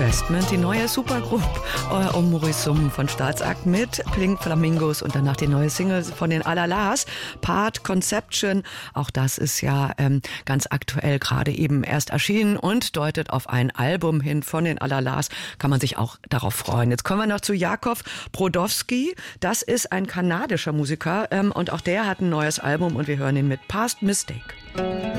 Investment, die neue Supergroup um Maurice Summen von Staatsakt mit Pink Flamingos und danach die neue Single von den Alalas, Part Conception. Auch das ist ja ganz aktuell gerade eben erst erschienen und deutet auf ein Album hin von den Alalas. Kann man sich auch darauf freuen. Jetzt kommen wir noch zu Jakob Brodowski. Das ist ein kanadischer Musiker und auch der hat ein neues Album und wir hören ihn mit Past Mistake.